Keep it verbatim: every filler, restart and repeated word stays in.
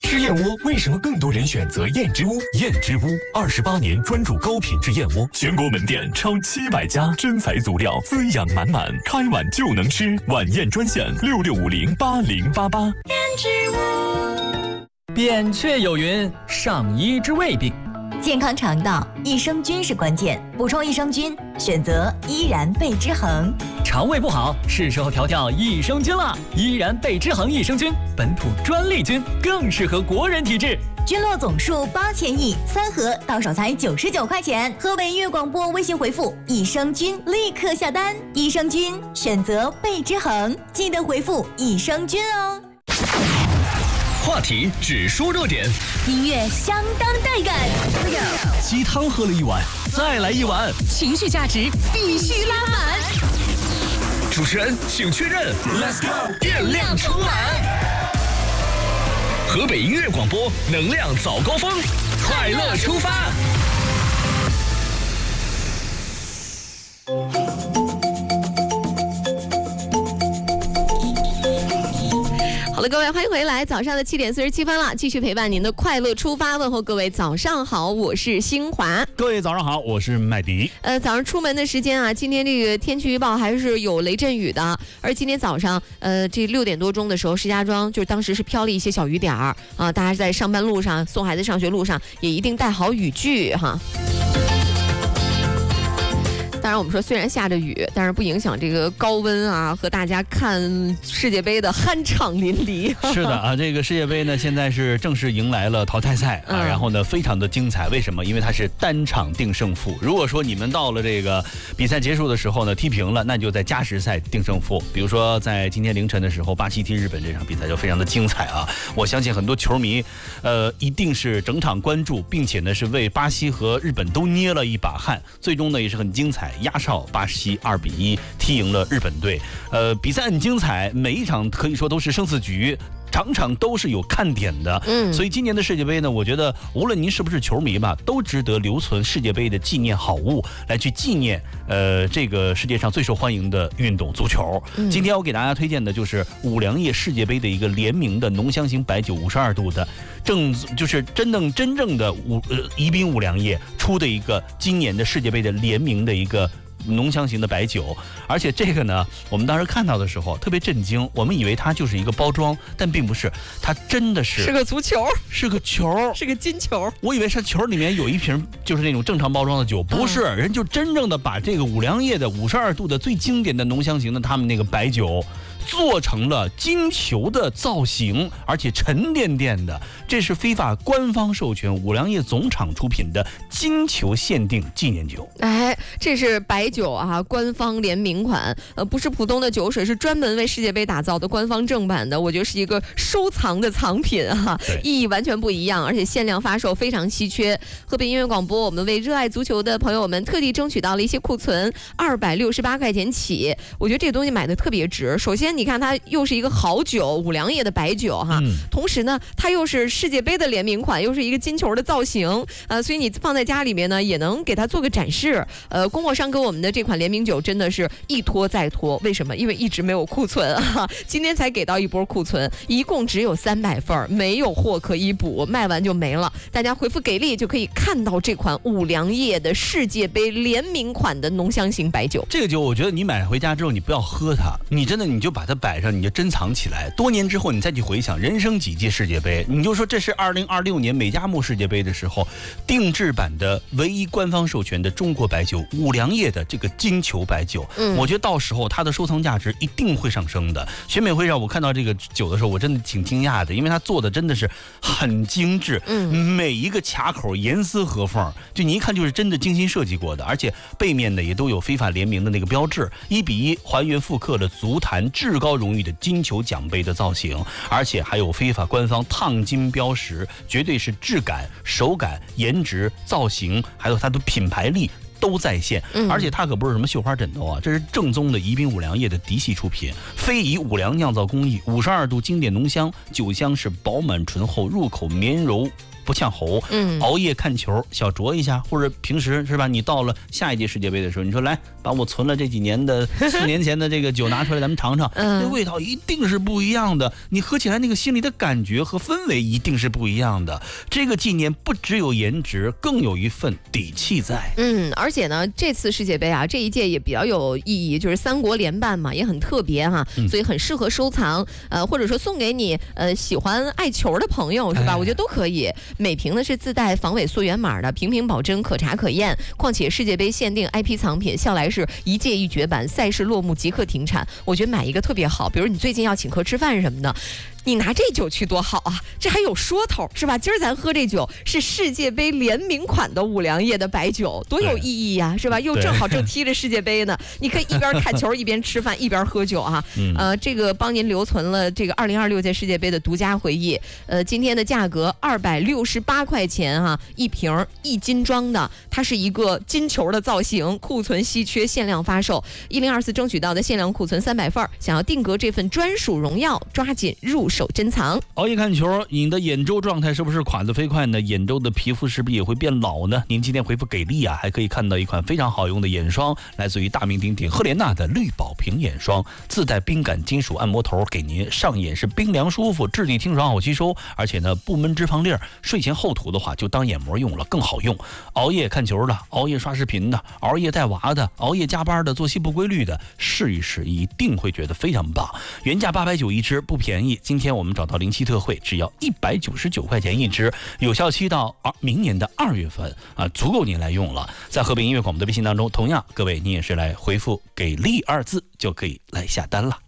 吃燕窝为什么更多人选择燕之屋？燕之屋二十八年专注高品质燕窝，全国门店超七百家，真材足料，滋养满满，开碗就能吃。晚宴专线六六五零八零八八。燕之屋。扁鹊有云：上医之未病。 健康肠道，益生菌是关键，补充益生菌，选择依然贝之恒。 肠胃不好，是时候调调益生菌了。依然贝之恒益生菌，本土专利菌，更适合国人体质。 菌落总数八千亿，三盒到手才九十九块钱。河北音乐广播微信回复益生菌，立刻下单。益生菌选择贝之恒，记得回复益生菌哦。 话题只说热点， 音乐相当带感。 鸡汤喝了一碗，再来一碗， 情绪价值必须拉满。 主持人请确认 ，Let's go， 电量充满。河北音乐广播，能量早高峰，快乐出发。 好了，各位，欢迎回来，早上的七点四十七分了，继续陪伴您的快乐出发，问候各位早上好，我是新华。 各位早上好，我是麦迪。 呃，早上出门的时间啊，今天这个天气预报还是有雷阵雨的，而今天早上，呃，这六点多钟的时候，石家庄就是当时是飘了一些小雨点儿啊，大家在上班路上、送孩子上学路上也一定带好雨具哈。当然我们说虽然下着雨，但是不影响这个高温啊和大家看世界杯的酣畅淋漓。 是的啊，这个世界杯呢现在是正式迎来了淘汰赛啊、嗯、然后呢非常的精彩。为什么？因为它是单场定胜负。如果说你们到了这个比赛结束的时候呢踢平了，那就在加时赛定胜负。比如说在今天凌晨的时候，巴西踢日本这场比赛就非常的精彩啊。我相信很多球迷呃一定是整场关注，并且呢是为巴西和日本都捏了一把汗，最终呢也是很精彩，压哨巴西二比一踢赢了日本队。呃，比赛很精彩，每一场可以说都是生死局。场场都是有看点的，嗯，所以今年的世界杯呢，我觉得无论您是不是球迷吧，都值得留存世界杯的纪念好物，来去纪念呃这个世界上最受欢迎的运动足球。嗯、今天我给大家推荐的就是五粮液世界杯的一个联名的浓香型白酒，五十二度的，正就是真正真正的五呃宜宾五粮液出的一个今年的世界杯的联名的一个浓香型的白酒。而且这个呢，我们当时看到的时候特别震惊，我们以为它就是一个包装，但并不是，它真的是是个足球， 是个球， 是个金球。 我以为是球里面有一瓶就是那种正常包装的酒，不是，嗯、人就真正的把这个五粮液的五十二度的最经典的浓香型的他们那个白酒做成了金球的造型，而且沉甸甸的，这是非法官方授权五粮液总厂出品的金球限定纪念酒。 哎，这是白酒啊，官方联名款，呃，不是普通的酒水，是专门为世界杯打造的官方正版的，我觉得是一个收藏的藏品啊，意义完全不一样，而且限量发售，非常稀缺。河北音乐广播，我们为热爱足球的朋友们特地争取到了一些库存，二百六十八块钱起，我觉得这个东西买的特别值。首先，你看它又是一个好酒，五粮液的白酒哈，嗯、同时呢，它又是世界杯的联名款，又是一个金球的造型，呃，所以你放在家里面呢，也能给它做个展示。呃，供货商给我们的这款联名酒真的是一拖再拖，为什么？因为一直没有库存啊，今天才给到一波库存，一共只有三百份，没有货可以补，卖完就没了。大家回复给力就可以看到这款五粮液的世界杯联名款的浓香型白酒。 这个酒，我觉得你买回家之后，你不要喝它，你真的你就把它摆上，你就珍藏起来。多年之后，你再去回想人生几届世界杯，你就说这是二零二六年美加墨世界杯的时候定制版的唯一官方授权的中国白酒五粮液的这个金球白酒。嗯，我觉得到时候它的收藏价值一定会上升的。选美会上我看到这个酒的时候，我真的挺惊讶的，因为它做的真的是很精致，嗯，每一个卡口严丝合缝，就你一看就是真的精心设计过的，而且背面呢也都有非法联名的那个标志，一比一还原复刻了足坛至高荣誉的金球奖杯的造型，而且还有非法官方烫金标识，绝对是质感、手感、颜值、造型，还有它的品牌力都在线。而且它可不是什么绣花枕头啊，这是正宗的宜宾五粮液的嫡系出品，非遗五粮酿造工艺，五十二度经典浓香，酒香是饱满醇厚，入口绵柔不呛喉。嗯，熬夜看球小酌一下，或者平时是吧？你到了下一届世界杯的时候，你说来把我存了这几年的四年前的这个酒拿出来，咱们尝尝，嗯、这味道一定是不一样的。你喝起来那个心里的感觉和氛围一定是不一样的。这个纪念不只有颜值，更有一份底气在。 嗯，而且呢，这次世界杯啊，这一届也比较有意义，就是三国联办嘛，也很特别哈，嗯、所以很适合收藏，呃，或者说送给你呃喜欢爱球的朋友是吧？哎、我觉得都可以。每瓶呢是自带防伪溯源码的，瓶瓶保真，可查可验。况且世界杯限定 I P 藏品，向来是一届一绝版，赛事落幕即刻停产。我觉得买一个特别好，比如你最近要请客吃饭什么的。你拿这酒去多好啊，这还有说头是吧？今儿咱喝这酒是世界杯联名款的五粮液的白酒，多有意义呀、啊，是吧？又正好正踢着世界杯呢，你可以一边看球一边吃饭一边喝酒啊。呃，这个帮您留存了这个二零二六届世界杯的独家回忆。呃，今天的价格二百六十八块钱哈、啊，一瓶一斤装的，它是一个金球的造型，库存稀缺，限量发售。一零二四争取到的限量库存三百份，想要定格这份专属荣耀，抓紧入手珍藏。 熬夜看球，你的眼周状态是不是垮得飞快呢？眼周的皮肤是不是也会变老呢？您今天回复给力啊，还可以看到一款非常好用的眼霜，来自于大名鼎鼎赫莲娜的绿宝瓶眼霜，自带冰感金属按摩头，给您上眼是冰凉舒服，质地清爽好吸收，而且呢不闷脂肪粒儿，睡前后涂的话就当眼膜用了，更好用。熬夜看球的，熬夜刷视频的，熬夜带娃的，熬夜加班的，作息不规律的，试一试一定会觉得非常棒。原价八百九一支，不便宜，今天我们找到零七特惠，只要一百九十九块钱一支，有效期到明年的二月份啊，足够您来用了。在河北音乐广播的微信当中，同样各位你也是来回复给力二字就可以来下单了。